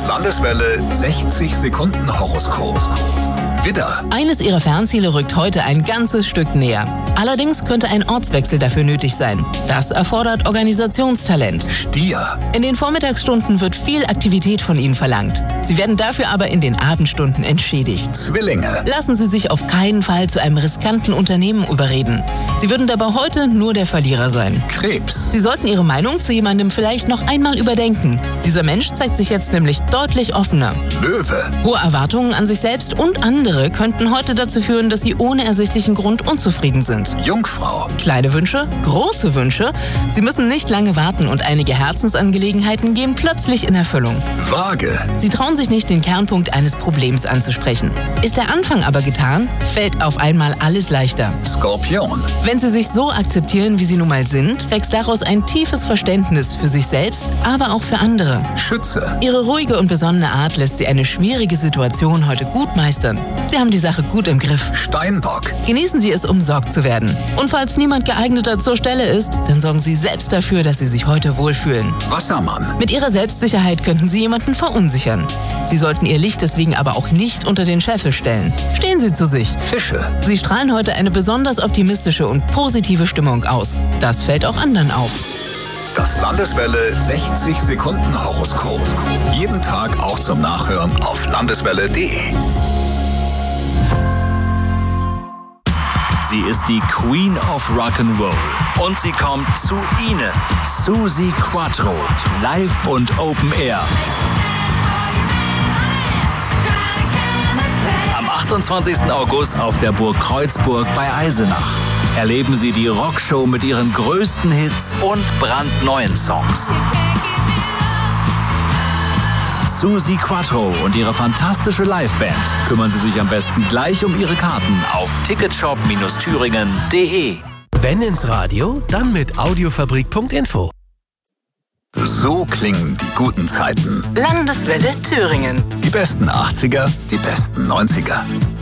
Landeswelle 60-Sekunden-Horoskop. Widder. Eines Ihrer Fernziele rückt heute ein ganzes Stück näher. Allerdings könnte ein Ortswechsel dafür nötig sein. Das erfordert Organisationstalent. Stier. In den Vormittagsstunden wird viel Aktivität von Ihnen verlangt. Sie werden dafür aber in den Abendstunden entschädigt. Zwillinge. Lassen Sie sich auf keinen Fall zu einem riskanten Unternehmen überreden. Sie würden dabei heute nur der Verlierer sein. Krebs. Sie sollten Ihre Meinung zu jemandem vielleicht noch einmal überdenken. Dieser Mensch zeigt sich jetzt nämlich deutlich offener. Löwe. Hohe Erwartungen an sich selbst und andere könnten heute dazu führen, dass Sie ohne ersichtlichen Grund unzufrieden sind. Jungfrau. Kleine Wünsche, große Wünsche. Sie müssen nicht lange warten und einige Herzensangelegenheiten gehen plötzlich in Erfüllung. Waage. Sie trauen sich nicht, den Kernpunkt eines Problems anzusprechen. Ist der Anfang aber getan, fällt auf einmal alles leichter. Skorpion. Wenn Sie sich so akzeptieren, wie Sie nun mal sind, wächst daraus ein tiefes Verständnis für sich selbst, aber auch für andere. Schütze. Ihre ruhige und besonnene Art lässt Sie eine schwierige Situation heute gut meistern. Sie haben die Sache gut im Griff. Steinbock. Genießen Sie es, umsorgt zu werden. Und falls niemand geeigneter zur Stelle ist, dann sorgen Sie selbst dafür, dass Sie sich heute wohlfühlen. Wassermann. Mit Ihrer Selbstsicherheit könnten Sie jemanden verunsichern. Sie sollten Ihr Licht deswegen aber auch nicht unter den Scheffel stellen. Stehen Sie zu sich. Fische. Sie strahlen heute eine besonders optimistische und positive Stimmung aus. Das fällt auch anderen auf. Das Landeswelle 60-Sekunden-Horoskop. Jeden Tag auch zum Nachhören auf landeswelle.de. Sie ist die Queen of Rock'n'Roll und sie kommt zu Ihnen. Suzi Quatro, live und Open Air. Am 28. August auf der Burg Kreuzburg bei Eisenach. Erleben Sie die Rockshow mit ihren größten Hits und brandneuen Songs. Suzi Quatro und ihre fantastische Liveband kümmern Sie sich am besten gleich um Ihre Karten auf ticketshop-thüringen.de. Wenn ins Radio, dann mit Audiofabrik.info. So klingen die guten Zeiten. Landeswelle Thüringen. Die besten 80er, die besten 90er.